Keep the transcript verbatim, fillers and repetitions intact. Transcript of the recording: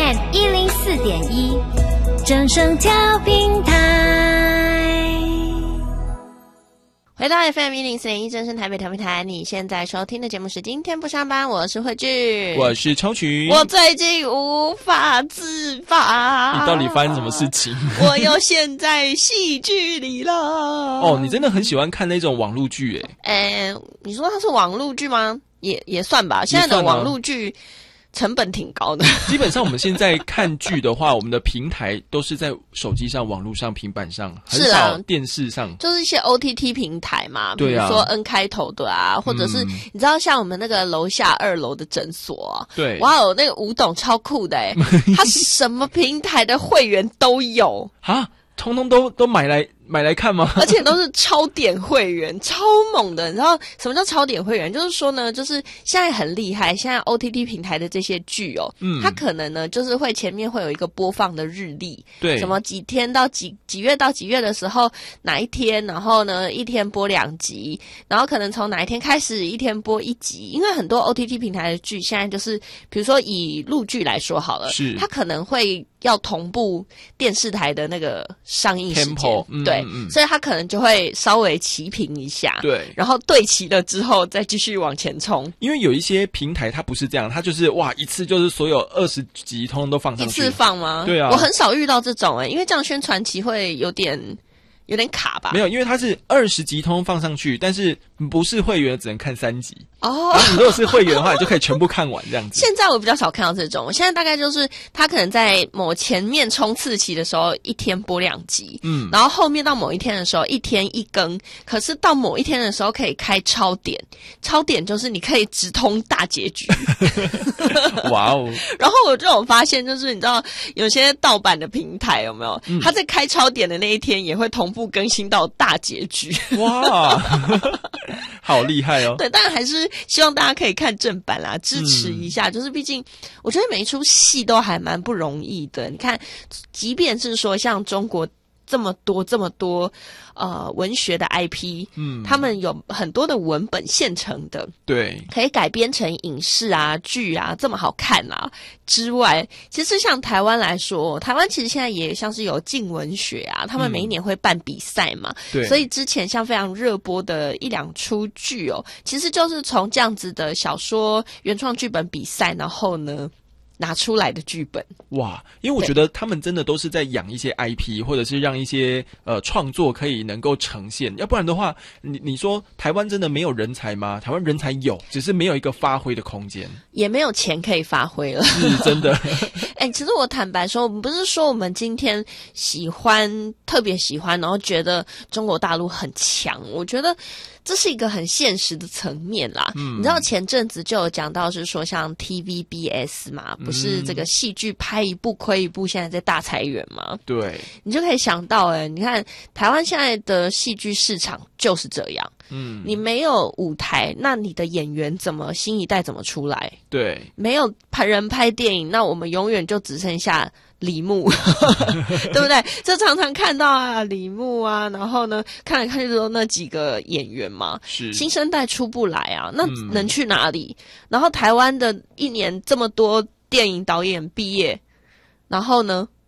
M 一零四点一，正声调平台。 回到 F M 一零四点一正声台北调频台，你现在收听的节目是今天不上班，我是慧聚， 我是超群。 我最近无法自拔， 你到底发生什么事情？ 我又陷在戏剧里了。 哦，你真的很喜欢看那种网络剧诶。 诶，你说它是网络剧吗？也也算吧，现在的网络剧成本挺高的。 基本上我们现在看剧的话，我们的平台都是在手机上、网络上、平板上，很少电视上， 就是一些 O T T 平台嘛， 对啊， 比如说 N 开头的啊，或者是、嗯、你知道像我们那个楼下二楼的诊所、啊， 对， 哇哦，那个吴董超酷的诶他什么平台的会员都有啊，通通都都买来。买来看吗？ 而且都是超点会员，超猛的。你知道什么叫超点会员？就是说呢，就是现在很厉害，现在 O T T 平台的这些剧哦，嗯，它可能呢就是会前面会有一个播放的日历， 对， 什么几天到几几月到几月的时候哪一天，然后呢一天播两集，然后可能从哪一天开始一天播一集。因为很多 O T T 平台的剧现在就是，比如说以陆剧来说好了， 是它可能会要同步电视台的那个上映时间， Tempo, 嗯、 对。 嗯嗯， 所以他可能就会稍微齐平一下， 对， 然后对齐了之后再继续往前冲。 因为有一些平台它不是这样，它就是哇一次就是所有二十集通通都放上去， 一次放吗？ 对啊， 我很少遇到这种诶、欸，因为这样宣传期会有点有点卡吧？ 没有，因为它是二十集通放上去，但是不是会员只能看三集哦。 然后你如果是会员的话，你就可以全部看完这样子。 现在我比较少看到这种，现在大概就是他可能在某前面冲刺期的时候，一天播两集，嗯，然后后面到某一天的时候，一天一更。可是到某一天的时候，可以开超点，超点就是你可以直通大结局。 哇哦！ 然后我就有发现，就是你知道有些盗版的平台有没有？嗯、他在开超点的那一天也会同步更新到大结局。 哇，好厉害哦！ 对，当然还是希望大家可以看正版啦，支持一下。嗯、就是毕竟我觉得每一出戏都还蛮不容易的。你看，即便是说像中国这么多这么多呃文学的 I P， 嗯，他们有很多的文本现成的， 对， 可以改编成影视啊、剧啊，这么好看啊。之外，其实像台湾来说，台湾其实现在也像是有静文学啊，他们每一年会办比赛嘛，嗯、对，所以之前像非常热播的一两出剧哦，其实就是从这样子的小说原创剧本比赛，然后呢拿出来的剧本。 哇，因为我觉得他们真的都是在养一些 I P， 或者是让一些呃创作可以能够呈现，要不然的话，你你说台湾真的没有人才吗？台湾人才有，只是没有一个发挥的空间， 也没有钱可以发挥了。 是真的。 哎、欸，其实我坦白说，我们不是说我们今天喜欢特别喜欢，然后觉得中国大陆很强，我觉得这是一个很现实的层面啦。嗯，你知道前阵子就有讲到是说像 T V B S 嘛，不是这个戏剧拍一部亏一部，现在在大裁员吗？ 对， 你就可以想到哎、欸，你看台湾现在的戏剧市场就是这样。嗯，你没有舞台，那你的演员怎么新一代怎么出来？ 对， 没有拍人拍电影，那我们永远就只剩下李牧，对不对？就常常看到啊，李牧啊，然后呢，看来看去都那几个演员嘛， 是新生代出不来啊，那能去哪里？嗯、然后台湾的一年这么多电影导演毕业，然后呢？